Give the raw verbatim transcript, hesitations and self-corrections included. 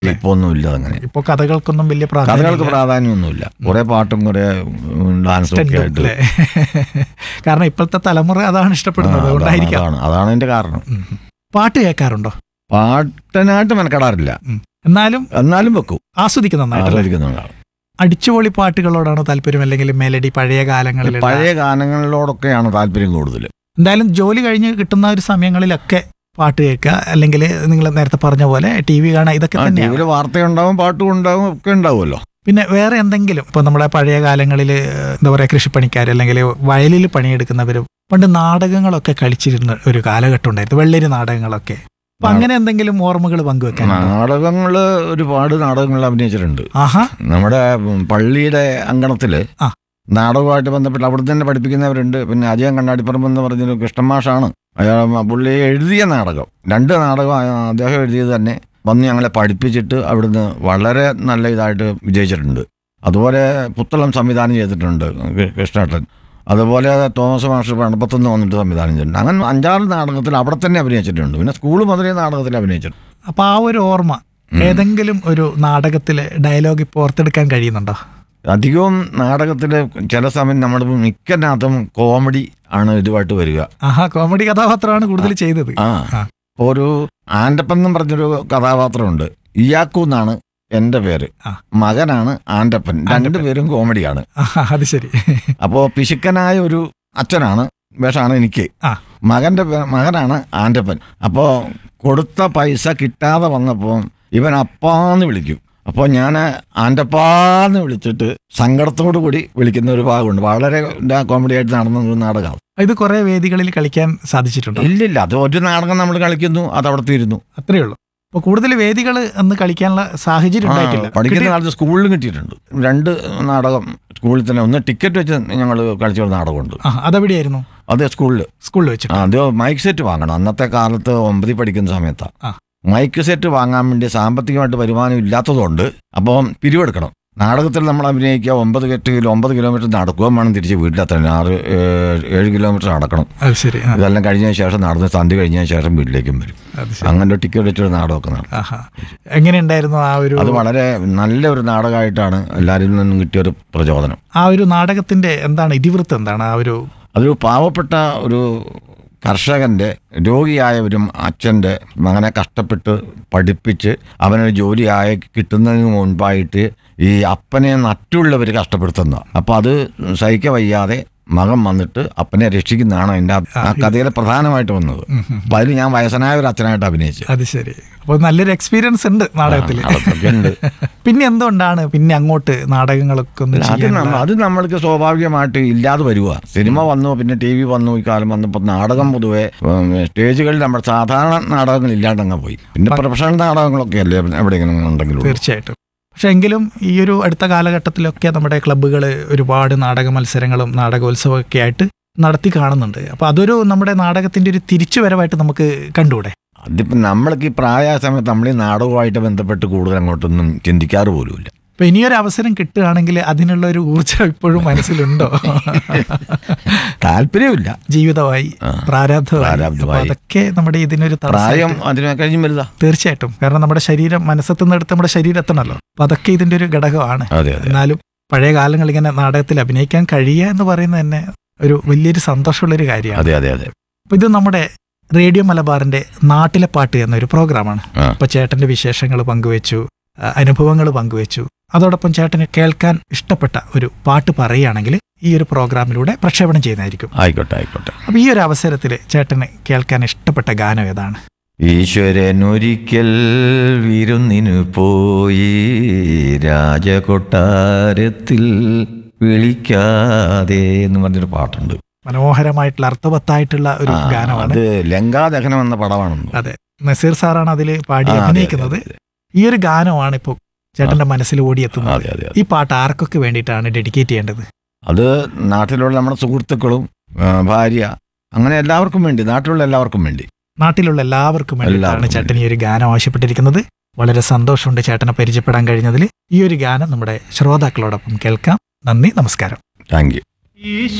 ഇപ്പൊ ഒന്നുമില്ല അങ്ങനെ. ഇപ്പൊ കഥകൾക്കൊന്നും വലിയ കഥകൾക്ക് പ്രാധാന്യമൊന്നുമില്ല. കുറെ പാട്ടും കുറെ ഡാൻസും ഒക്കെ ആയിട്ട്. കാരണം ഇപ്പോഴത്തെ തലമുറ അതാണ് ഇഷ്ടപ്പെടുന്നത്. അതുകൊണ്ടായിരിക്കാം. അതാണ് എന്റെ കാരണം. പാട്ട് കേൾക്കാറുണ്ടോ? പാട്ടിനായിട്ട് മെനക്കെടാറില്ല, എന്നാലും എന്നാലും വെക്കും. ആസ്വദിക്കുന്ന അടിച്ചുപൊളി പാട്ടുകളോടാണോ താല്പര്യം, അല്ലെങ്കിൽ മെലഡി പഴയ കാലങ്ങളിൽ? പഴയ ഗാനങ്ങളിലോടൊക്കെയാണ് താല്പര്യം കൂടുതൽ. എന്തായാലും ജോലി കഴിഞ്ഞ് കിട്ടുന്ന ഒരു സമയങ്ങളിലൊക്കെ പാട്ട് കേൾക്കുക, അല്ലെങ്കിൽ നിങ്ങൾ നേരത്തെ പറഞ്ഞ പോലെ ടി വി കാണുക, ഇതൊക്കെ തന്നെ. ടി വിയിൽ വാർത്തയുണ്ടാവും, പാട്ടും ഉണ്ടാവും, ഒക്കെ ഉണ്ടാവുമല്ലോ. പിന്നെ വേറെ എന്തെങ്കിലും ഇപ്പൊ നമ്മുടെ പഴയ കാലങ്ങളിൽ എന്താ പറയാ, കൃഷിപ്പണിക്കാർ അല്ലെങ്കിൽ വയലിൽ പണിയെടുക്കുന്നവർ പണ്ട് നാടകങ്ങളൊക്കെ കളിച്ചിരുന്ന ഒരു കാലഘട്ടം ഉണ്ടായിരുന്നു, വെള്ളരി നാടകങ്ങളൊക്കെ. അപ്പൊ അങ്ങനെ എന്തെങ്കിലും ഓർമ്മകൾ പങ്കുവെക്കാൻ? നാടകങ്ങള് ഒരുപാട് നാടകങ്ങൾ അഭിനയിച്ചിട്ടുണ്ട്. ആഹാ. നമ്മുടെ പള്ളിയുടെ അങ്കണത്തില് നാടകമായിട്ട് ബന്ധപ്പെട്ട് അവിടെ തന്നെ പഠിപ്പിക്കുന്നവരുണ്ട്. പിന്നെ അജയൻ കണ്ണാടിപ്പറമ്പ് എന്ന് പറഞ്ഞൊരു കൃഷ്ണമാഷാണ്, അയാൾ പുള്ളി എഴുതിയ നാടകം, രണ്ട് നാടകം അദ്ദേഹം എഴുതിയത് തന്നെ വന്ന് ഞങ്ങളെ പഠിപ്പിച്ചിട്ട് അവിടുന്ന് വളരെ നല്ല ഇതായിട്ട് വിജയിച്ചിട്ടുണ്ട്. അതുപോലെ പുത്തളം സംവിധാനം ചെയ്തിട്ടുണ്ട് കൃഷ്ണേട്ടൻ. അതുപോലെ തോമസ് മാഷ് പണപ്പത്തുനിന്ന് വന്നിട്ട് സംവിധാനം ചെയ്തിട്ടുണ്ട്. അങ്ങനെ അഞ്ചാറ് നാടകത്തിൽ അവിടെ തന്നെ അഭിനയിച്ചിട്ടുണ്ട്. പിന്നെ സ്കൂൾ മുതലേ നാടകത്തിൽ അഭിനയിച്ചിട്ടുണ്ട്. അപ്പൊ ആ ഒരു ഓർമ്മ ഏതെങ്കിലും ഒരു നാടകത്തിലെ ഡയലോഗ് ഇപ്പോൾ ഓർത്തെടുക്കാൻ കഴിയുന്നുണ്ടോ? അധികവും നാടകത്തിൽ ചില സമയം നമ്മുടെ മിക്കതിനകത്തും കോമഡി ആണ് ഇതുമായിട്ട് വരിക. ആഹാ, കോമഡി കഥാപാത്രമാണ് കൂടുതൽ ചെയ്തത്. ആ, ഒരു ആൻ്റപ്പൻ എന്നും പറഞ്ഞൊരു കഥാപാത്രമുണ്ട്. ഇയാക്കു എന്നാണ് എന്റെ പേര്, മകനാണ് ആൻ്റപ്പൻ. രണ്ടുപേരും കോമഡിയാണ്. അത് ശരി. അപ്പോ പിശുക്കനായ ഒരു അച്ഛനാണ് വേഷമാണ് എനിക്ക്. മകന്റെ മകനാണ് ആൻ്റപ്പൻ. അപ്പോ കൊടുത്ത പൈസ കിട്ടാതെ വന്നപ്പോൾ ഇവൻ അപ്പാന്ന് വിളിക്കും. അപ്പോൾ ഞാൻ ആൻ്റപ്പാന്ന് വിളിച്ചിട്ട് സങ്കടത്തോടു കൂടി വിളിക്കുന്ന ഒരു ഭാഗമുണ്ട്. വളരെ കോമഡി ആയിട്ട് നടന്ന ഒരു നാടകം. ഇത് കുറെ വേദികളിൽ കളിക്കാൻ സാധിച്ചിട്ടുണ്ട്? ഇല്ലില്ല, അത് ഒരു നാടകം നമ്മൾ കളിക്കുന്നു, അത് അവിടെ തീരുന്നു, അത്രയേ ഉള്ളൂ. അപ്പൊ കൂടുതൽ വേദികൾ അന്ന് കളിക്കാനുള്ള സാഹചര്യം ഉണ്ടായിട്ടില്ല. പഠിക്കുന്ന കാലത്ത് സ്കൂളിൽ കിട്ടിയിട്ടുണ്ട് രണ്ട് നാടകം സ്കൂളിൽ തന്നെ. ഒന്ന് ടിക്കറ്റ് വെച്ച് ഞങ്ങൾ കളിച്ച ഒരു നാടകമുണ്ട്. അതെവിടെയായിരുന്നു? അത് സ്കൂളിൽ സ്കൂളിൽ വെച്ചിട്ട്. അത് മൈക്ക് സെറ്റ് വാങ്ങണം. അന്നത്തെ കാലത്ത് ഒമ്പതിൽ പഠിക്കുന്ന സമയത്താണ് മൈക്ക് സെറ്റ് വാങ്ങാൻ വേണ്ടി സാമ്പത്തികമായിട്ട് വരുമാനം ഇല്ലാത്തതുകൊണ്ട് അപ്പം പിരിവെടുക്കണം. നാടകത്തിൽ നമ്മൾ അഭിനയിക്കുക, ഒമ്പത് കെട്ട് കിലോ ഒമ്പത് കിലോമീറ്റർ നടക്കുകയും വേണം തിരിച്ച് വീട്ടിലെത്താൻ. ആറ് ഏഴ് കിലോമീറ്റർ നടക്കണം. ഇതെല്ലാം കഴിഞ്ഞതിന് ശേഷം നടന്ന് സന്ധ്യ കഴിഞ്ഞതിന് ശേഷം വീട്ടിലേക്കും വരും. അങ്ങനെ ടിക്കറ്റ് വെച്ചൊരു നാടകമൊക്കെ നടക്കും. എങ്ങനെയുണ്ടായിരുന്നു ആ ഒരു? അത് വളരെ നല്ലൊരു നാടകമായിട്ടാണ് എല്ലാവരിൽ നിന്നും കിട്ടിയൊരു പ്രചോദനം. ആ ഒരു നാടകത്തിന്റെ എന്താണ് ഇതിവൃത്തം, എന്താണ് ആ ഒരു? അതൊരു പാവപ്പെട്ട ഒരു കർഷകന്റെ രോഗിയായവരും അച്ഛൻ്റെ മകനെ കഷ്ടപ്പെട്ട് പഠിപ്പിച്ച് അവനൊരു ജോലിയായി കിട്ടുന്നതിന് മുൻപായിട്ട് ഈ അപ്പനെ മറ്റുള്ളവർ കഷ്ടപ്പെടുത്തുന്ന, അപ്പോൾ അത് സഹിക്ക വയ്യാതെ മകൻ വന്നിട്ട് അപ്പനെ രക്ഷിക്കുന്നതാണ് എൻ്റെ ആ കഥയിലെ പ്രധാനമായിട്ട് വന്നത്. അപ്പം അതിൽ ഞാൻ വയസ്സനായ ഒരു അച്ഛനായിട്ട് അഭിനയിച്ചു. അത് ശരി. അപ്പോൾ നല്ലൊരു എക്സ്പീരിയൻസ് ഉണ്ട് നാടകത്തിൽ. പിന്നെ എന്തുകൊണ്ടാണ് പിന്നെ അങ്ങോട്ട് നാടകങ്ങളൊക്കെ അത് നമ്മൾക്ക് സ്വാഭാവികമായിട്ട് ഇല്ലാതെ വരിക. സിനിമ വന്നു, പിന്നെ ടി വി വന്നു, ഈ കാലം വന്നപ്പോൾ നാടകം പൊതുവെ സ്റ്റേജുകളിൽ നമ്മുടെ സാധാരണ നാടകങ്ങൾ ഇല്ലാണ്ടങ്ങ് പോയി. പിന്നെ പ്രൊഫഷണൽ നാടകങ്ങളൊക്കെ അല്ലേ എവിടെയെങ്കിലും ഉണ്ടെങ്കിലും. തീർച്ചയായിട്ടും. പക്ഷെ എങ്കിലും ഈ ഒരു അടുത്ത കാലഘട്ടത്തിലൊക്കെ നമ്മുടെ ക്ലബ്ബുകൾ ഒരുപാട് നാടക മത്സരങ്ങളും നാടകോത്സവമൊക്കെ ആയിട്ട് നടത്തി കാണുന്നുണ്ട്. അപ്പോൾ അതൊരു നമ്മുടെ നാടകത്തിന്റെ ഒരു തിരിച്ചുവരവായിട്ട് നമുക്ക് കണ്ടുകൂടെ? അതിപ്പം നമ്മൾക്ക് ഈ പ്രായ സമയത്ത് നമ്മൾ ഈ നാടകവുമായിട്ട് ബന്ധപ്പെട്ട് കൂടുതൽ അങ്ങോട്ടൊന്നും ചിന്തിക്കാറ് പോലുമില്ല. അപ്പൊ ഇനിയൊരു അവസരം കിട്ടുകയാണെങ്കിൽ അതിനുള്ള ഒരു ഊർജ്ജം ഇപ്പോഴും മനസ്സിലുണ്ടോ? താല്പര്യമില്ല. ജീവിതമായി പ്രാരാബ്ധമായി അതൊക്കെ നമ്മുടെ ഇതിനൊരു പ്രായം അതിനെ കഴിഞ്ഞും വരുതാ. തീർച്ചയായിട്ടും. കാരണം നമ്മുടെ ശരീരം മനസ്സെത്തുന്നിടത്ത് നമ്മുടെ ശരീരം എത്തണമല്ലോ. അപ്പൊ അതൊക്കെ ഇതിന്റെ ഒരു ഘടകമാണ്. എന്നാലും പഴയ കാലങ്ങൾ ഇങ്ങനെ നാടകത്തിൽ അഭിനയിക്കാൻ കഴിയുക എന്ന് പറയുന്നത് തന്നെ ഒരു വലിയൊരു സന്തോഷമുള്ളൊരു കാര്യമാണ്. അതെ അതെ അതെ. അപ്പൊ ഇത് നമ്മുടെ റേഡിയോ മലബാറിന്റെ നാട്ടിലെ പാട്ട് എന്നൊരു പ്രോഗ്രാമാണ്. അപ്പൊ ചേട്ടന്റെ വിശേഷങ്ങൾ പങ്കുവെച്ചു, അനുഭവങ്ങൾ പങ്കുവെച്ചു. അതോടൊപ്പം ചേട്ടന് കേൾക്കാൻ ഇഷ്ടപ്പെട്ട ഒരു പാട്ട് പറയുകയാണെങ്കിൽ ഈ ഒരു പ്രോഗ്രാമിലൂടെ പ്രക്ഷേപണം ചെയ്യുന്നതായിരിക്കും. ആയിക്കോട്ടെ ആയിക്കോട്ടെ. അപ്പൊ ഈ ഒരു അവസരത്തിൽ ചേട്ടന് കേൾക്കാൻ ഇഷ്ടപ്പെട്ട ഗാനം ഏതാണ്? ഈശ്വരനൊരിക്കൽ വിരുന്നിനു പോയി രാജകൊട്ടാരത്തിൽ വിളിക്കാതെ എന്ന് പറഞ്ഞൊരു പാട്ടുണ്ട്. മനോഹരമായിട്ടുള്ള അർത്ഥവത്തായിട്ടുള്ള ഒരു ഗാനമാണ്. അത് ലങ്കാദഹനം എന്ന പടമാണ്. അതെ, നസീർ സാറാണ് അതിൽ പാടി അഭിനയിക്കുന്നത്. ഈ ഒരു ഗാനമാണ് ഇപ്പോൾ ചേട്ടന്റെ മനസ്സിൽ ഓടിയെത്തുന്നത്. ഈ പാട്ട് ആർക്കൊക്കെ വേണ്ടിയിട്ടാണ് ഡെഡിക്കേറ്റ് ചെയ്യേണ്ടത്? അത് നാട്ടിലുള്ള നമ്മുടെ സുഹൃത്തുക്കളും ഭാര്യ അങ്ങനെ എല്ലാവർക്കും വേണ്ടി, നാട്ടിലുള്ള എല്ലാവർക്കും വേണ്ടി നാട്ടിലുള്ള എല്ലാവർക്കും വേണ്ടിയിട്ടാണ് ചേട്ടൻ ഈ ഒരു ഗാനം ആവശ്യപ്പെട്ടിരിക്കുന്നത്. വളരെ സന്തോഷമുണ്ട് ചേട്ടനെ പരിചയപ്പെടാൻ കഴിഞ്ഞതിൽ. ഈ ഒരു ഗാനം നമ്മുടെ ശ്രോതാക്കളോടൊപ്പം കേൾക്കാം. നന്ദി, നമസ്കാരം. Thank you.